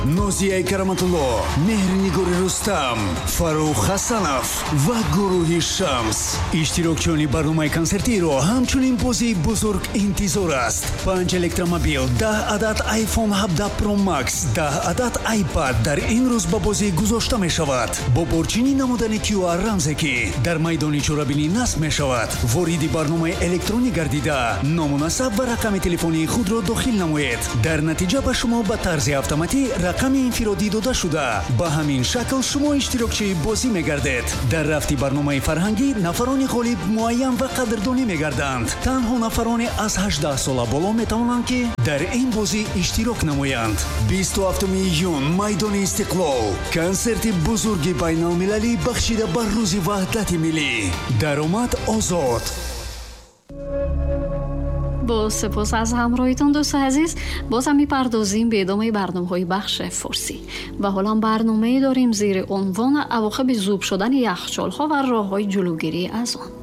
نوزیه کرامتالله، مهرنگار رستم، فاروق حسنف و گروه شمس. اشتراکچیان برنامه کنسرتی را همچنین بازی بزرگ انتظار است. 5 الکترومبیل، 10 عدد آیفون 17 پرو مکس، 10 عدد آیپد در این روز با بازی گذاشته می شود. با برچینی نمودن QR رمزی که در میدان چورابینی نصب می شود. وارد برنامه الکترونی گردیده، نامناسب و رقم تلفنی خود را داخل نمایید. در نتیجه به شما به طرز اتوماتیک رقم انفرادی داده شده. به همین شکل شما اشتراکچی بازی می‌گردید. در رفتی برنامه فرهنگی نفران غالب معین و قدردانی می‌گردند. تنها نفران از 18 سال بالا می‌توانند که در این بازی اشتراک نمایند. 27 یون میدان استقلال، کنسرت بزرگ بین‌المللی بخشیده بر روز وحدت ملی. درآمد آزاد. با سپاس از همراهیتون دوست عزیز، باز هم میپردازیم به ادامه برنامه‌های بخش فارسی و حالا برنامه‌ای داریم زیر عنوان عواقب ذوب شدن یخچال‌ها و راه‌های جلوگیری از آن.